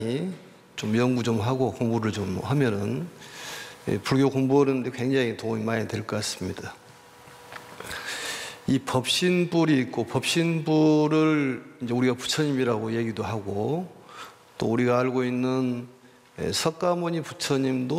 좀 연구 좀 하고 공부를 좀 하면은 불교 공부하는데 굉장히 도움이 많이 될 것 같습니다. 이 법신불이 있고, 법신불을 이제 우리가 부처님이라고 얘기도 하고, 또 우리가 알고 있는 석가모니 부처님도